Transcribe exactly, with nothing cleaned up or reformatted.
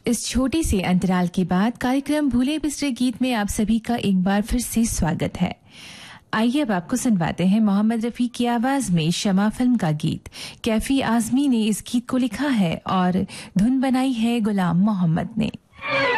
इस छोटे से अंतराल के बाद कार्यक्रम भूले बिसरे गीत में आप सभी का एक बार फिर से स्वागत है। आइए अब आपको सुनवाते हैं मोहम्मद रफी की आवाज में शमा फिल्म का गीत। कैफी आजमी ने इस गीत को लिखा है और धुन बनाई है गुलाम मोहम्मद ने।